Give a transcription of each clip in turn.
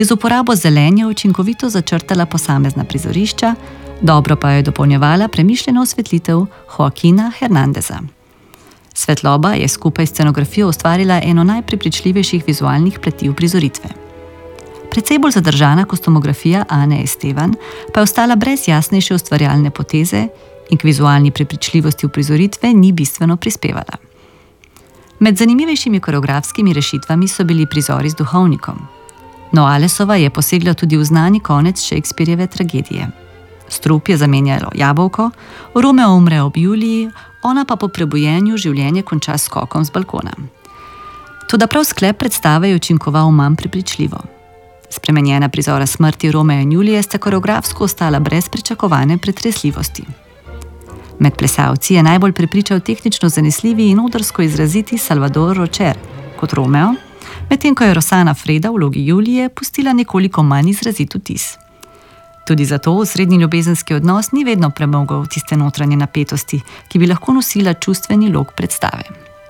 z uporabo zelenja učinkovito začrtala posamezna prizorišča, dobro pa je dopolnjevala premišljeno osvetlitev Joaquina Hernandeza. Svetloba je skupaj s scenografijo ustvarila eno najprepričljivejših vizualnih plati uprizoritve. Precej bolj zadržana kostumografija Ane Estevan pa je ostala brez jasnejše ustvarjalne poteze in k vizualni prepričljivosti uprizoritve ni bistveno prispevala. Med zanimivejšimi koreografskimi rešitvami so bili prizori z duhovnikom. Noalesova je posegla tudi v znani konec Shakespearjeve tragedije. Strup je zamenjalo jabolko, Romeo umre ob Juliji, ona pa po prebujenju življenje konča s skokom z balkona. Toda prav sklep predstave je učinkoval manj prepričljivo. Spremenjena prizora smrti Romea in Julije sta koreografsko ostala brez pričakovane pretresljivosti. Med plesalci je najbolj prepričal tehnično zanesljivi in odrsko izraziti Salvador Rocher kot Romeo, medtem ko je Rosana Freda v vlogi Julije pustila nekoliko manj izrazit vtis. Tudi zato osrednji ljubezenski odnos ni vedno premogel tiste notranje napetosti, ki bi lahko nosila čustveni lok predstave.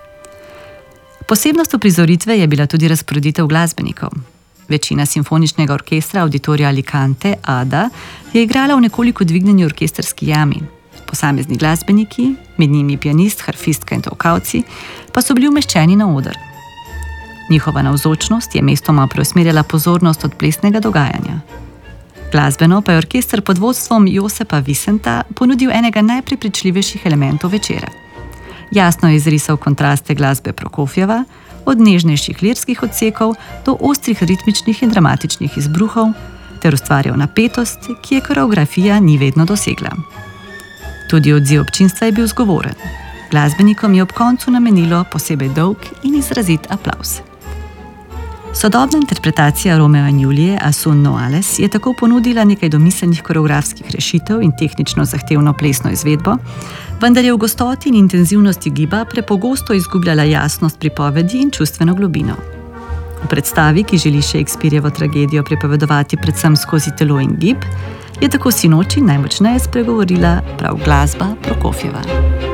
Posebnost uprizoritve je bila tudi razporeditev glasbenikov. Večina simfoničnega orkestra Auditorija Alicante, ADA, je igrala v nekoliko dvignjeni orkestrski jami. Posamezni glasbeniki, med njimi pianist, harfistka in tolkavci, pa so bili umeščeni na oder. Njihova navzočnost je mestoma preusmerjala pozornost od plesnega dogajanja. Glasbeno pa je orkester pod vodstvom Josepa Vicenta ponudil enega najprepričljivejših elementov večera. Jasno je izrisal kontraste glasbe Prokofjeva, od nežnejših lirskih odsekov do ostrih ritmičnih in dramatičnih izbruhov, ter ustvarjal napetost, ki je koreografija ni vedno dosegla. Tudi odziv občinstva je bil zgovoren. Glasbenikom je ob koncu namenilo posebej dolg in izrazit aplavz. Sodobna interpretacija Romea in Julije Asun Noales je tako ponudila nekaj domiselnih koreografskih rešitev in tehnično zahtevno plesno izvedbo, vendar je v gostoti in intenzivnosti giba prepogosto izgubljala jasnost pripovedi in čustveno globino. V predstavi, ki želi Shakespearjevo tragedijo pripovedovati predvsem skozi telo in gib, je tako sinoči najmočneje spregovorila prav glasba Prokofjeva.